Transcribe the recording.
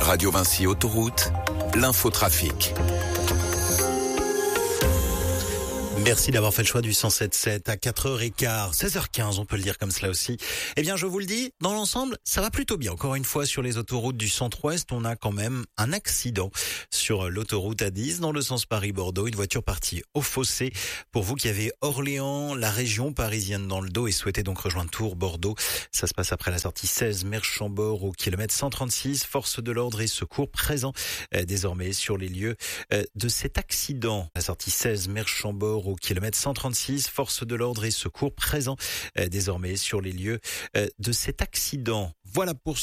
Radio Vinci Autoroute, l'infotrafic. Merci d'avoir fait le choix du 107.7 à 4h15, 16h15, on peut le dire comme cela aussi. Eh bien, je vous le dis, dans l'ensemble, ça va plutôt bien. Encore une fois, sur les autoroutes du centre-ouest, on a quand même un accident sur l'autoroute A10 dans le sens Paris-Bordeaux. Une voiture partie au fossé. Pour vous qui avez Orléans, la région parisienne dans le dos et souhaitez donc rejoindre Tours, Bordeaux, ça se passe après la sortie 16 Merchambord au kilomètre 136. Forces de l'ordre et secours présents désormais sur les lieux de cet accident. La sortie 16 Merchambord au kilomètre 136, forces de l'ordre et secours présents désormais sur les lieux de cet accident. Voilà pour